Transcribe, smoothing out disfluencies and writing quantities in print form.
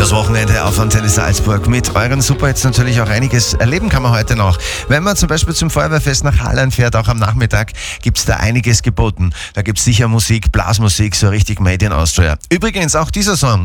Das Wochenende auf Antenne Salzburg. Mit euren Superhits natürlich auch einiges erleben kann man heute noch. Wenn man zum Beispiel zum Feuerwehrfest nach Hallein fährt, auch am Nachmittag, gibt's da einiges geboten. Da gibt's sicher Musik, Blasmusik, so richtig made in Austria. Übrigens auch dieser Song.